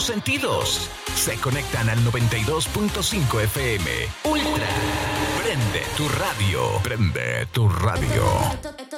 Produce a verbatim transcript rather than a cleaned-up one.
tus sentidos. Se conectan al noventa y dos punto cinco F M. Ultra. Prende tu radio. Prende tu radio.